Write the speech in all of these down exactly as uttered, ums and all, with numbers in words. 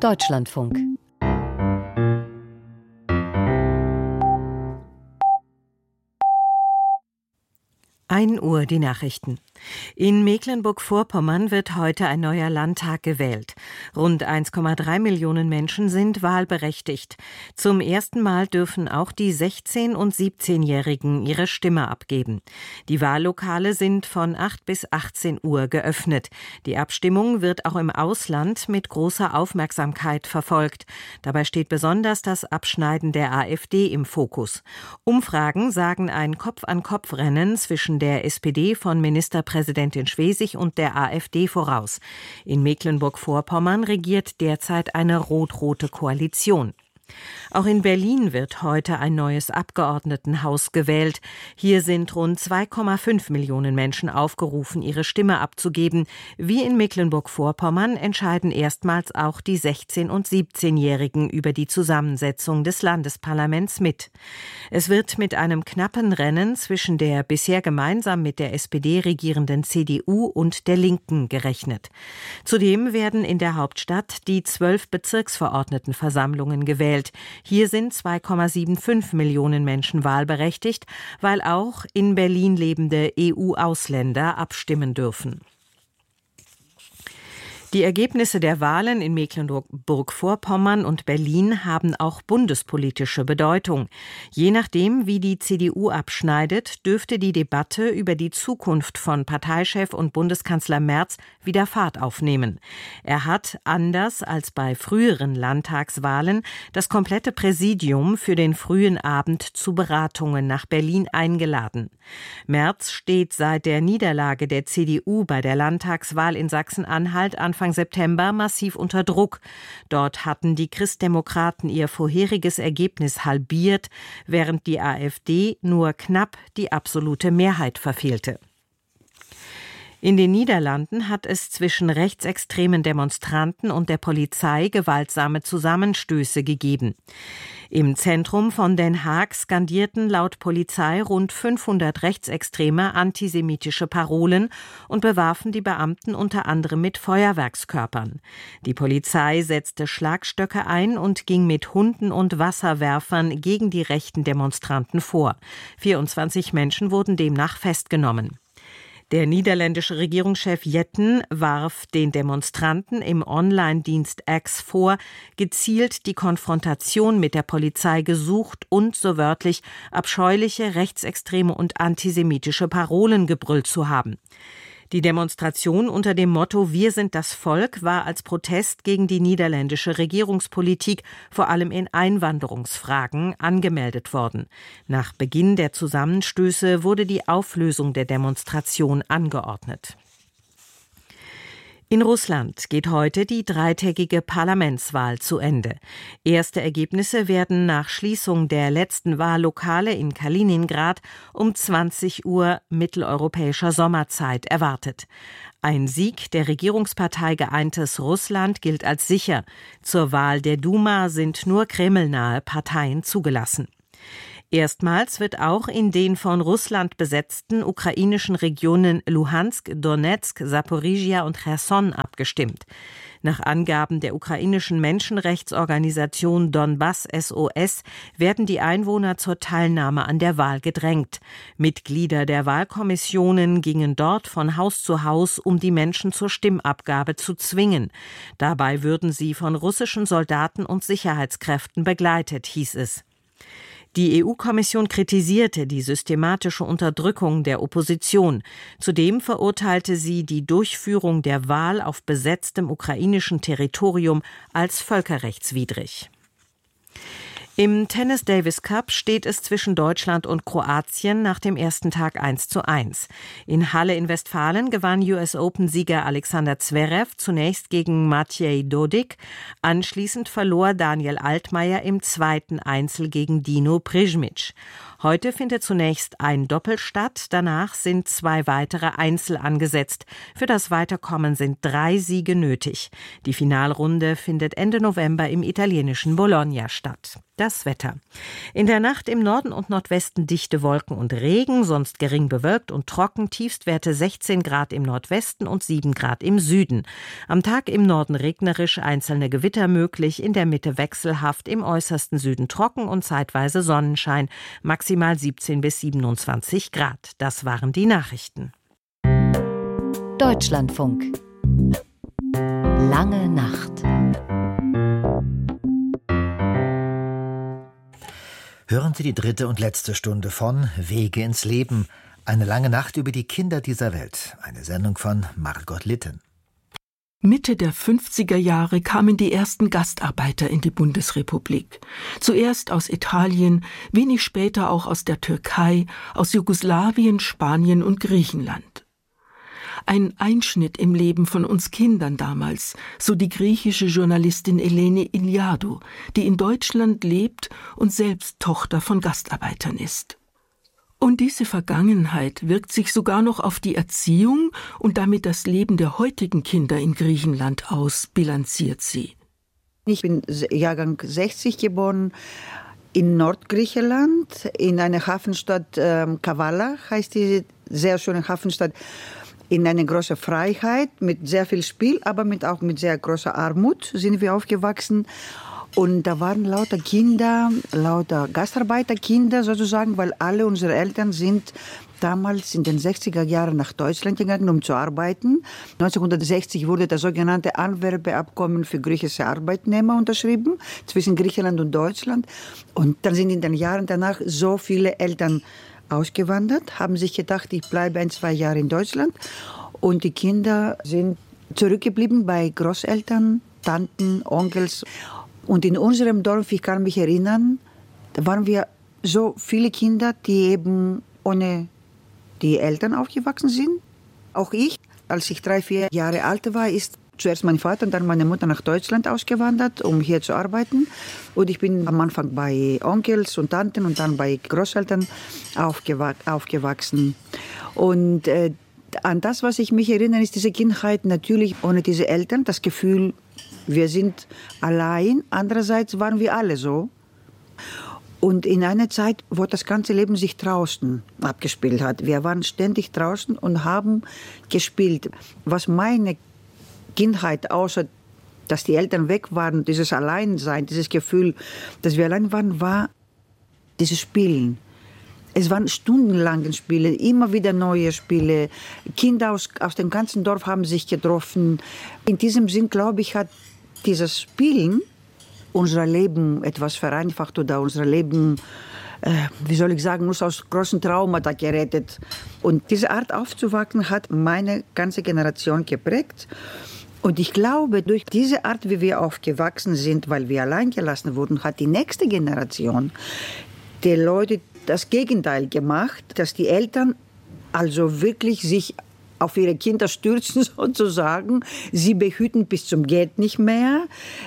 Deutschlandfunk. ein Uhr die Nachrichten. In Mecklenburg-Vorpommern wird heute ein neuer Landtag gewählt. Rund eins Komma drei Millionen Menschen sind wahlberechtigt. Zum ersten Mal dürfen auch die sechzehn- und siebzehnjährigen ihre Stimme abgeben. Die Wahllokale sind von acht bis achtzehn Uhr geöffnet. Die Abstimmung wird auch im Ausland mit großer Aufmerksamkeit verfolgt. Dabei steht besonders das Abschneiden der AfD im Fokus. Umfragen sagen ein Kopf-an-Kopf-Rennen zwischen der S P D von Ministerpräsidentin Schwesig und der AfD voraus. In Mecklenburg-Vorpommern regiert derzeit eine rot-rote Koalition. Auch in Berlin wird heute ein neues Abgeordnetenhaus gewählt. Hier sind rund zwei Komma fünf Millionen Menschen aufgerufen, ihre Stimme abzugeben. Wie in Mecklenburg-Vorpommern entscheiden erstmals auch die sechzehn- und siebzehnjährigen über die Zusammensetzung des Landesparlaments mit. Es wird mit einem knappen Rennen zwischen der bisher gemeinsam mit der S P D regierenden C D U und der Linken gerechnet. Zudem werden in der Hauptstadt die zwölf Bezirksverordnetenversammlungen gewählt. Hier sind zwei Komma fünfundsiebzig Millionen Menschen wahlberechtigt, weil auch in Berlin lebende E U-Ausländer abstimmen dürfen. Die Ergebnisse der Wahlen in Mecklenburg-Vorpommern und Berlin haben auch bundespolitische Bedeutung. Je nachdem, wie die C D U abschneidet, dürfte die Debatte über die Zukunft von Parteichef und Bundeskanzler Merz wieder Fahrt aufnehmen. Er hat, anders als bei früheren Landtagswahlen, das komplette Präsidium für den frühen Abend zu Beratungen nach Berlin eingeladen. Merz steht seit der Niederlage der C D U bei der Landtagswahl in Sachsen-Anhalt Anfang September massiv unter Druck. Dort hatten die Christdemokraten ihr vorheriges Ergebnis halbiert, während die AfD nur knapp die absolute Mehrheit verfehlte. In den Niederlanden hat es zwischen rechtsextremen Demonstranten und der Polizei gewaltsame Zusammenstöße gegeben. Im Zentrum von Den Haag skandierten laut Polizei rund fünfhundert Rechtsextreme antisemitische Parolen und bewarfen die Beamten unter anderem mit Feuerwerkskörpern. Die Polizei setzte Schlagstöcke ein und ging mit Hunden und Wasserwerfern gegen die rechten Demonstranten vor. vierundzwanzig Menschen wurden demnach festgenommen. Der niederländische Regierungschef Jetten warf den Demonstranten im Online-Dienst X vor, gezielt die Konfrontation mit der Polizei gesucht und, so wörtlich, abscheuliche, rechtsextreme und antisemitische Parolen gebrüllt zu haben. Die Demonstration unter dem Motto „Wir sind das Volk" war als Protest gegen die niederländische Regierungspolitik, vor allem in Einwanderungsfragen, angemeldet worden. Nach Beginn der Zusammenstöße wurde die Auflösung der Demonstration angeordnet. In Russland geht heute die dreitägige Parlamentswahl zu Ende. Erste Ergebnisse werden nach Schließung der letzten Wahllokale in Kaliningrad um zwanzig Uhr mitteleuropäischer Sommerzeit erwartet. Ein Sieg der Regierungspartei Geeintes Russland gilt als sicher. Zur Wahl der Duma sind nur kremlnahe Parteien zugelassen. Erstmals wird auch in den von Russland besetzten ukrainischen Regionen Luhansk, Donetsk, Saporischschja und Cherson abgestimmt. Nach Angaben der ukrainischen Menschenrechtsorganisation Donbass S O S werden die Einwohner zur Teilnahme an der Wahl gedrängt. Mitglieder der Wahlkommissionen gingen dort von Haus zu Haus, um die Menschen zur Stimmabgabe zu zwingen. Dabei würden sie von russischen Soldaten und Sicherheitskräften begleitet, hieß es. Die E U-Kommission kritisierte die systematische Unterdrückung der Opposition. Zudem verurteilte sie die Durchführung der Wahl auf besetztem ukrainischem Territorium als völkerrechtswidrig. Im Tennis Davis Cup steht es zwischen Deutschland und Kroatien nach dem ersten Tag eins zu eins. In Halle in Westfalen gewann U S Open-Sieger Alexander Zverev zunächst gegen Matej Dodik. Anschließend verlor Daniel Altmaier im zweiten Einzel gegen Dino Prizmic. Heute findet zunächst ein Doppel statt, danach sind zwei weitere Einzel angesetzt. Für das Weiterkommen sind drei Siege nötig. Die Finalrunde findet Ende November im italienischen Bologna statt. Das Wetter. In der Nacht im Norden und Nordwesten dichte Wolken und Regen, sonst gering bewölkt und trocken, Tiefstwerte sechzehn Grad im Nordwesten und sieben Grad im Süden. Am Tag im Norden regnerisch, einzelne Gewitter möglich, in der Mitte wechselhaft, im äußersten Süden trocken und zeitweise Sonnenschein, maximal siebzehn bis siebenundzwanzig Grad. Das waren die Nachrichten. Deutschlandfunk. Lange Nacht. Hören Sie die dritte und letzte Stunde von Wege ins Leben. Eine lange Nacht über die Kinder dieser Welt. Eine Sendung von Margot Litten. Mitte der fünfziger Jahre kamen die ersten Gastarbeiter in die Bundesrepublik. Zuerst aus Italien, wenig später auch aus der Türkei, aus Jugoslawien, Spanien und Griechenland. Ein Einschnitt im Leben von uns Kindern damals, so die griechische Journalistin Eleni Iliadou, die in Deutschland lebt und selbst Tochter von Gastarbeitern ist. Und diese Vergangenheit wirkt sich sogar noch auf die Erziehung und damit das Leben der heutigen Kinder in Griechenland aus, bilanziert sie. Ich bin Jahrgang sechzig geboren, in Nordgriechenland, in einer Hafenstadt, äh, Kavala heißt die sehr schöne Hafenstadt, in einer großen Freiheit, mit sehr viel Spiel, aber mit, auch mit sehr großer Armut sind wir aufgewachsen. Und da waren lauter Kinder, lauter Gastarbeiterkinder sozusagen, weil alle unsere Eltern sind damals in den sechziger Jahren nach Deutschland gegangen, um zu arbeiten. neunzehnhundertsechzig wurde das sogenannte Anwerbeabkommen für griechische Arbeitnehmer unterschrieben, zwischen Griechenland und Deutschland. Und dann sind in den Jahren danach so viele Eltern ausgewandert, haben sich gedacht, ich bleibe ein, zwei Jahre in Deutschland. Und die Kinder sind zurückgeblieben bei Großeltern, Tanten, Onkels. Und in unserem Dorf, ich kann mich erinnern, da waren wir so viele Kinder, die eben ohne die Eltern aufgewachsen sind. Auch ich, als ich drei, vier Jahre alt war, ist zuerst mein Vater und dann meine Mutter nach Deutschland ausgewandert, um hier zu arbeiten. Und ich bin am Anfang bei Onkels und Tanten und dann bei Großeltern aufgewa- aufgewachsen. Und äh, an das, was ich mich erinnere, ist diese Kindheit natürlich ohne diese Eltern, das Gefühl, wir sind allein. Andererseits waren wir alle so. Und in einer Zeit, wo das ganze Leben sich draußen abgespielt hat. Wir waren ständig draußen und haben gespielt. Was meine Kindheit, außer dass die Eltern weg waren, dieses Alleinsein, dieses Gefühl, dass wir allein waren, war dieses Spielen. Es waren stundenlange Spiele, immer wieder neue Spiele. Kinder aus, aus dem ganzen Dorf haben sich getroffen. In diesem Sinn, glaube ich, hat dieses Spielen unser Leben etwas vereinfacht oder unser Leben, äh, wie soll ich sagen, uns aus großen Traumata gerettet. Und diese Art aufzuwachsen hat meine ganze Generation geprägt. Und ich glaube, durch diese Art, wie wir aufgewachsen sind, weil wir allein gelassen wurden, hat die nächste Generation die Leute das Gegenteil gemacht, dass die Eltern also wirklich sich auf ihre Kinder stürzen sozusagen, sie behüten bis zum Geht nicht mehr,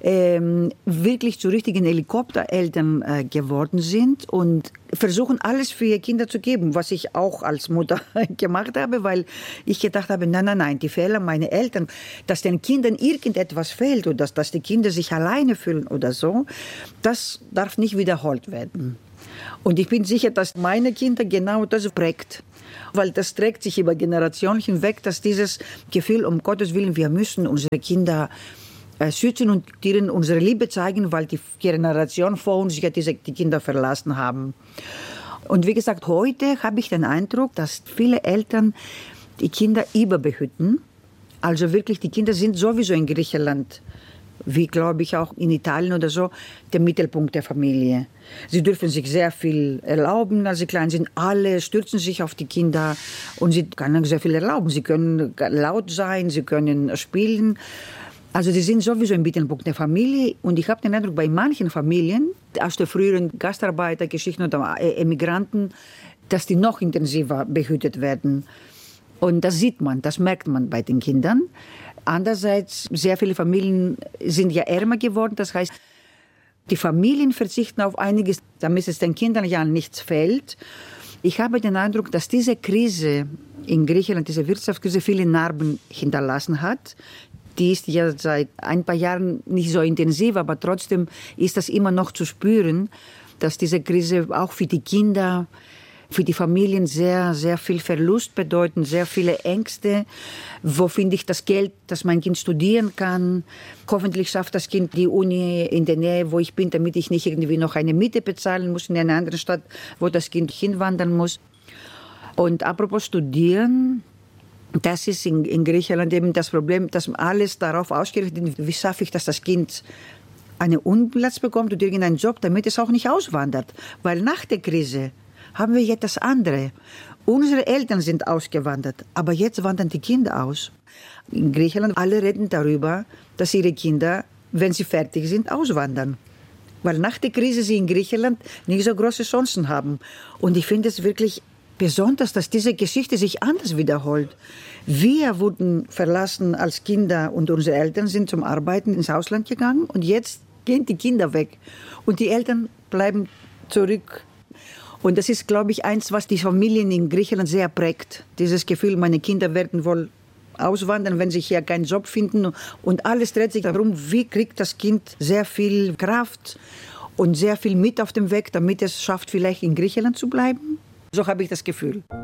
ähm, wirklich zu richtigen Helikoptereltern äh, geworden sind und versuchen alles für ihre Kinder zu geben, was ich auch als Mutter gemacht habe, weil ich gedacht habe, nein, nein, nein, die Fehler meiner Eltern, dass den Kindern irgendetwas fehlt oder dass, dass die Kinder sich alleine fühlen oder so, das darf nicht wiederholt werden. Und ich bin sicher, dass meine Kinder genau das prägt. Weil das trägt sich über Generationen hinweg, dass dieses Gefühl, um Gottes Willen, wir müssen unsere Kinder äh, schützen und ihnen unsere Liebe zeigen, weil die Generation vor uns ja diese, die Kinder verlassen haben. Und wie gesagt, heute habe ich den Eindruck, dass viele Eltern die Kinder überbehüten. Also wirklich, die Kinder sind sowieso in Griechenland, wie glaube ich auch in Italien oder so, der Mittelpunkt der Familie. Sie dürfen sich sehr viel erlauben, als sie klein sind. Alle stürzen sich auf die Kinder und sie können sehr viel erlauben. Sie können laut sein, sie können spielen. Also sie sind sowieso im Mittelpunkt der Familie. Und ich habe den Eindruck, bei manchen Familien, aus der früheren Gastarbeitergeschichten oder Emigranten, dass die noch intensiver behütet werden. Und das sieht man, das merkt man bei den Kindern. Andererseits, sehr viele Familien sind ja ärmer geworden. Das heißt, die Familien verzichten auf einiges, damit es den Kindern ja nichts fehlt. Ich habe den Eindruck, dass diese Krise in Griechenland, diese Wirtschaftskrise, viele Narben hinterlassen hat. Die ist ja seit ein paar Jahren nicht so intensiv, aber trotzdem ist das immer noch zu spüren, dass diese Krise auch für die Kinder, für die Familien sehr, sehr viel Verlust bedeutet, sehr viele Ängste. Wo finde ich das Geld, dass mein Kind studieren kann? Hoffentlich schafft das Kind die Uni in der Nähe, wo ich bin, damit ich nicht irgendwie noch eine Miete bezahlen muss in einer anderen Stadt, wo das Kind hinwandern muss. Und apropos Studieren, das ist in, in Griechenland eben das Problem, dass alles darauf ausgerichtet ist, wie schaffe ich, dass das Kind einen Wohnplatz bekommt und irgendeinen Job, damit es auch nicht auswandert. Weil nach der Krise haben wir jetzt das andere. Unsere Eltern sind ausgewandert, aber jetzt wandern die Kinder aus. In Griechenland, alle reden darüber, dass ihre Kinder, wenn sie fertig sind, auswandern. Weil nach der Krise sie in Griechenland nicht so große Chancen haben. Und ich finde es wirklich besonders, dass diese Geschichte sich anders wiederholt. Wir wurden verlassen als Kinder und unsere Eltern sind zum Arbeiten ins Ausland gegangen und jetzt gehen die Kinder weg und die Eltern bleiben zurück. Und das ist, glaube ich, eins, was die Familien in Griechenland sehr prägt. Dieses Gefühl, meine Kinder werden wohl auswandern, wenn sie hier keinen Job finden. Und alles dreht sich darum, wie kriegt das Kind sehr viel Kraft und sehr viel mit auf dem Weg, damit es schafft, vielleicht in Griechenland zu bleiben. So habe ich das Gefühl.